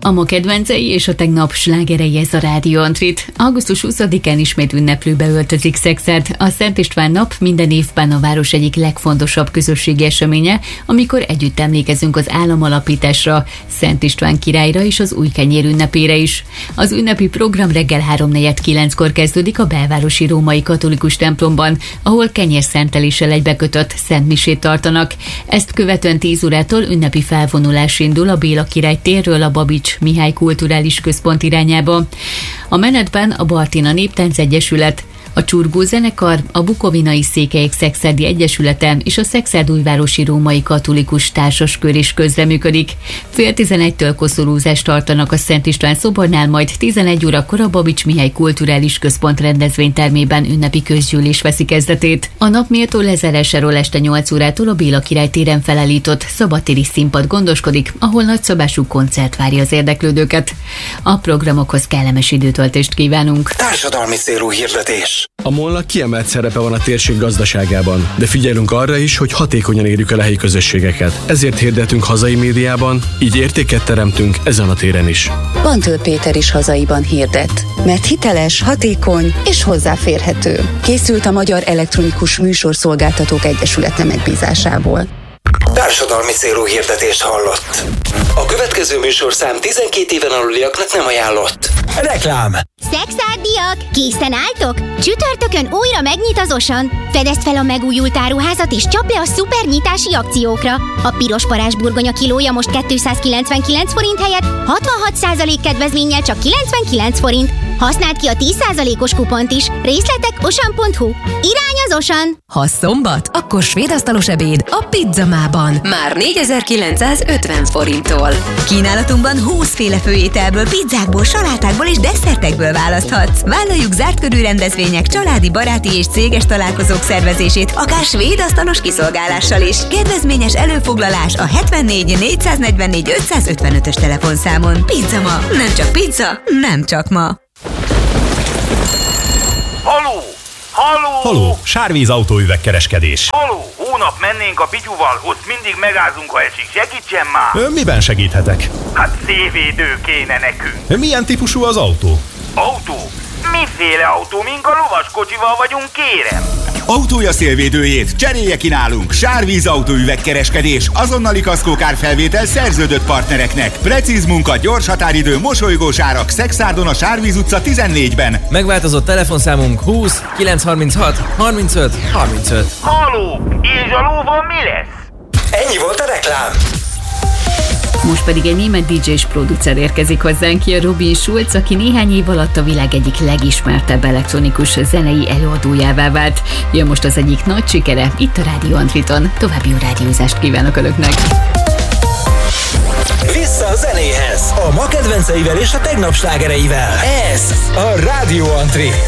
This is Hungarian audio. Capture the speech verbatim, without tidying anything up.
A ma kedvencei és a tegnap slágerei, ez a Rádió Antrit. augusztus huszadikán ismét ünneplőbe öltözik Szekszárd. A Szent István nap minden évben a város egyik legfontosabb közösségi eseménye, amikor együtt emlékezünk az államalapításra, Szent István királyra és az új kenyér ünnepére is. Az ünnepi program reggel három negyven kilenckor kezdődik a belvárosi római katolikus templomban, ahol kenyérszenteléssel egybekötött szentmisét tartanak. Ezt követően tíz órától ünnepi felvonulás indul a Béla király térről a Babics Mihály Kulturális Központ irányába. A menetben a Bartina Néptánc Egyesület, a Csurgó Zenekar, a Bukovinai Székelyek Szekszárdi Egyesülete és a Szekszárd-Újvárosi Római Katolikus Társaskör is közreműködik. Fél tizenegytől koszorúzást tartanak a Szent István szobornál, majd tizenegy órakor a Babics Mihály Kulturális Központ rendezvénytermében ünnepi közgyűlés veszi kezdetét. A nap méltó lezárásáról este nyolc órától a Béla király téren felállított szabadtéri színpad gondoskodik, ahol nagyszabású koncert várja az érdeklődőket. A programokhoz kellemes időtöltést kívánunk. Társadalmi célú hirdetés. A MOL-nak kiemelt szerepe van a térség gazdaságában, de figyelünk arra is, hogy hatékonyan érjük el a helyi közösségeket. Ezért hirdetünk hazai médiában, így értéket teremtünk ezen a téren is. Pantől Péter is hazaiban hirdet, mert hiteles, hatékony és hozzáférhető. Készült a Magyar Elektronikus Műsorszolgáltatók Egyesülete megbízásából. Társadalmi célú hirdetést hallott. A következő műsorszám tizenkét éven aluliaknak nem ajánlott. Reklám. Szekszárdiak, készen álltok? Csütörtökön újra megnyit az Osan. Fedezd fel a megújult áruházat és csapd le a szuper nyitási akciókra. A piros parázsburgonya kilója most kétszázkilencvenkilenc forint helyett hatvanhat százalék kedvezménnyel csak kilencvenkilenc forint. Használd ki a tíz százalékos kupont is. Részletek osan pont hu. Irány az Osan! Ha szombat, akkor svédasztalos ebéd a Pizzamában. Már négyezer-kilencszázötven forinttól. Kínálatunkban húsz féle főételből, pizzákból, salátákból és desszertekből választhatsz. Vállaljuk zárt körű rendezvények, családi, baráti és céges találkozók szervezését, akár svédasztalos kiszolgálással is. Kedvezményes előfoglalás a hetvennégy négyszáznegyvennégy ötszázötvenötös telefonszámon. Pizzama, nem csak pizza, nem csak ma. Haló! Haló! Haló! Sárvíz autóüvegkereskedés. Haló! Hónap mennénk a Bityuval, ott mindig megázunk, ha esik. Segítsen már! Ön miben segíthetek? Hát szévédő kéne nekünk. Milyen típusú az autó? Autó? Miféle autó? Mink a lovaskocsival vagyunk, kérem? Autója szélvédőjét cserélje ki nálunk. Sárvíz autóüvegkereskedés, azonnali kaszkókárfelvétel szerződött partnereknek. Precíz munka, gyors határidő, mosolygós árak. Szekszádon a Sárvíz utca tizennégyben. Megváltozott telefonszámunk húsz kilencszázharminchat harmincöt harmincöt. Haló! És a lóval mi lesz? Ennyi volt a reklám. Most pedig egy német dé dzsé és producer érkezik hozzánk ki, a Robin Schulz, aki néhány év alatt a világ egyik legismertebb elektronikus zenei előadójává vált. Jön most az egyik nagy sikere, itt a Rádió Antriton. További jó rádiózást kívánok önöknek! Vissza a zenéhez, a ma kedvenceivel és a tegnap slágereivel. Ez a Rádió Antrit.